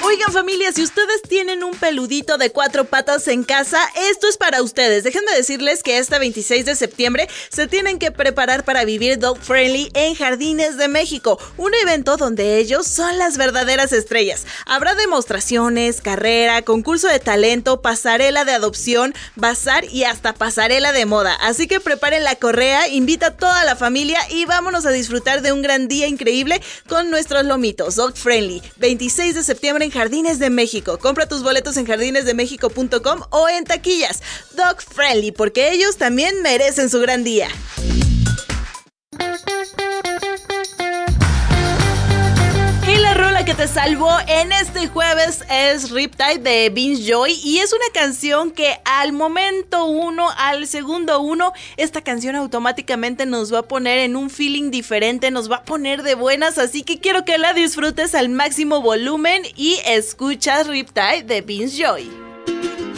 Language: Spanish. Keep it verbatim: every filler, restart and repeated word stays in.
Oigan, familia, si ustedes tienen un peludito de cuatro patas en casa, esto es para ustedes. Déjenme decirles que este veintiséis de septiembre se tienen que preparar para vivir Dog Friendly en Jardines de México, un evento donde ellos son las verdaderas estrellas. Habrá demostraciones, carrera, concurso de talento, pasarela de adopción, bazar y hasta pasarela de moda. Así que preparen la correa, invita a toda la familia y vámonos a disfrutar de un gran día increíble con nuestros lomitos. Dog Friendly, veintiséis de septiembre en Jardines de México. Compra tus boletos en jardines de méxico punto com o en taquillas. Dog Friendly, porque ellos también merecen su gran día. Y la rola que te salvó en este jueves es Riptide de Vince Joy, y es una canción que al momento uno, al segundo uno, esta canción automáticamente nos va a poner en un feeling diferente, nos va a poner de buenas, así que quiero que la disfrutes al máximo volumen y escuchas Riptide de Vince Joy.